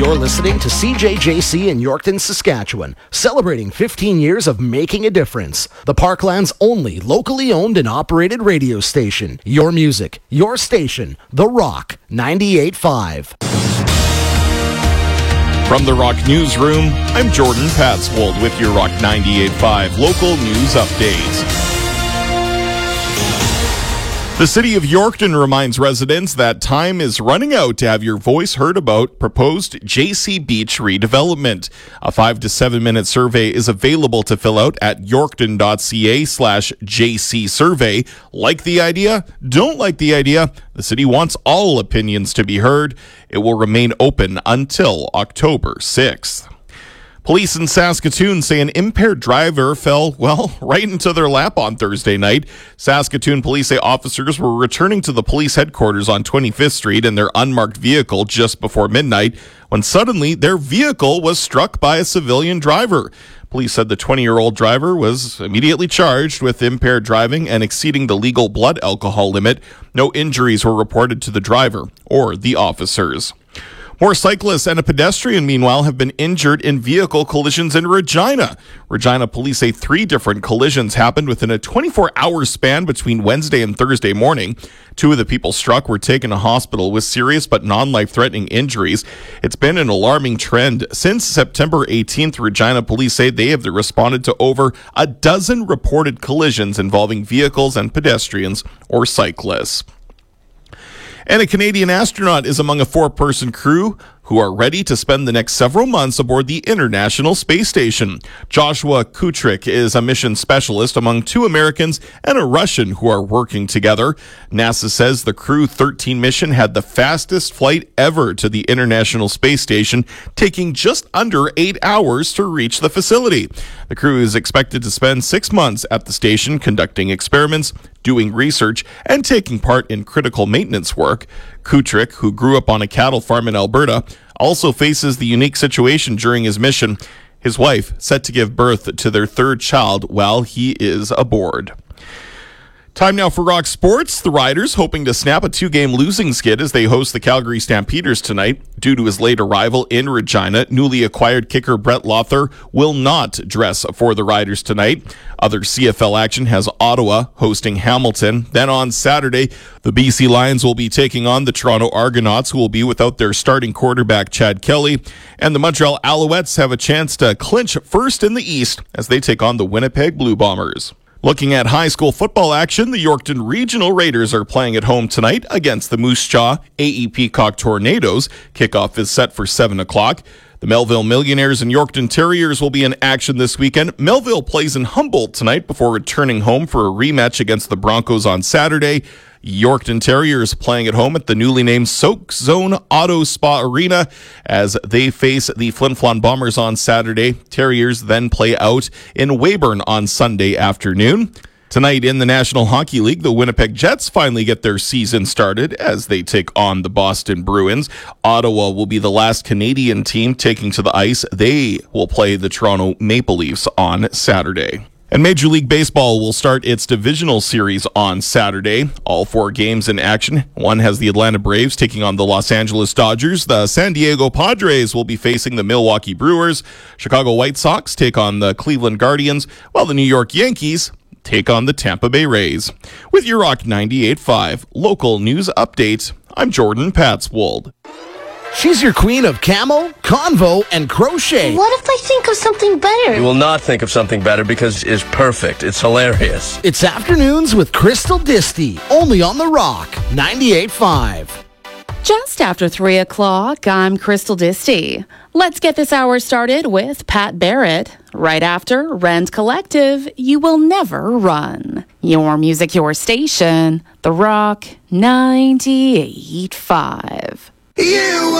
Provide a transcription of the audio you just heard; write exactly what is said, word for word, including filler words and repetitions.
You're listening to C J J C in Yorkton, Saskatchewan, celebrating fifteen years of making a difference. The Parkland's only locally owned and operated radio station. Your music, your station, The Rock ninety-eight point five. From the Rock Newsroom, I'm Jordan Patswold with your Rock ninety-eight point five local news updates. The City of Yorkton reminds residents that time is running out to have your voice heard about proposed J C Beach redevelopment. A five to seven minute survey is available to fill out at yorkton.ca slash JC survey. Like the idea? Don't like the idea? The city wants all opinions to be heard. It will remain open until October sixth. Police in Saskatoon say an impaired driver fell, well, right into their lap on Thursday night. Saskatoon police say officers were returning to the police headquarters on twenty-fifth Street in their unmarked vehicle just before midnight when suddenly their vehicle was struck by a civilian driver. Police said the twenty-year-old driver was immediately charged with impaired driving and exceeding the legal blood alcohol limit. No injuries were reported to the driver or the officers. More cyclists and a pedestrian, meanwhile, have been injured in vehicle collisions in Regina. Regina police say three different collisions happened within a twenty-four hour span between Wednesday and Thursday morning. Two of the people struck were taken to hospital with serious but non-life-threatening injuries. It's been an alarming trend. Since September eighteenth, Regina police say they have responded to over a dozen reported collisions involving vehicles and pedestrians or cyclists. And a Canadian astronaut is among a four-person crew who are ready to spend the next several months aboard the International Space Station. Joshua Kutrick is a mission specialist among two Americans and a Russian who are working together. NASA says the Crew thirteen mission had the fastest flight ever to the International Space Station, taking just under eight hours to reach the facility. The crew is expected to spend six months at the station conducting experiments, doing research, and taking part in critical maintenance work. Kutrick, who grew up on a cattle farm in Alberta, also faces the unique situation during his mission. His wife set to give birth to their third child while he is aboard. Time now for Rock Sports. The Riders hoping to snap a two-game losing skid as they host the Calgary Stampeders tonight. Due to his late arrival in Regina, newly acquired kicker Brett Lothar will not dress for the Riders tonight. Other C F L action has Ottawa hosting Hamilton. Then on Saturday, the B C Lions will be taking on the Toronto Argonauts, who will be without their starting quarterback Chad Kelly. And the Montreal Alouettes have a chance to clinch first in the East as they take on the Winnipeg Blue Bombers. Looking at high school football action, the Yorkton Regional Raiders are playing at home tonight against the Moose Jaw A E Peacock Tornadoes. Kickoff is set for seven o'clock. The Melville Millionaires and Yorkton Terriers will be in action this weekend. Melville plays in Humboldt tonight before returning home for a rematch against the Broncos on Saturday. Yorkton Terriers playing at home at the newly named Soak Zone Auto Spa Arena as they face the Flin Flon Bombers on Saturday. Terriers then play out in Weyburn on Sunday afternoon. Tonight in the National Hockey League, the Winnipeg Jets finally get their season started as they take on the Boston Bruins. Ottawa will be the last Canadian team taking to the ice. They will play the Toronto Maple Leafs on Saturday. And Major League Baseball will start its divisional series on Saturday. All four games in action. One has the Atlanta Braves taking on the Los Angeles Dodgers. The San Diego Padres will be facing the Milwaukee Brewers. Chicago White Sox take on the Cleveland Guardians, while the New York Yankees take on the Tampa Bay Rays. With your Rock ninety-eight point five local news update, I'm Jordan Patswold. She's your queen of camo, convo, and crochet. What if I think of something better? You will not think of something better because it's perfect. It's hilarious. It's Afternoons with Crystal Disty, only on The Rock ninety-eight point five. Just after three o'clock, I'm Crystal Disty. Let's get this hour started with Pat Barrett. Right after Rent Collective, You Will Never Run. Your music, your station, The Rock ninety-eight point five. You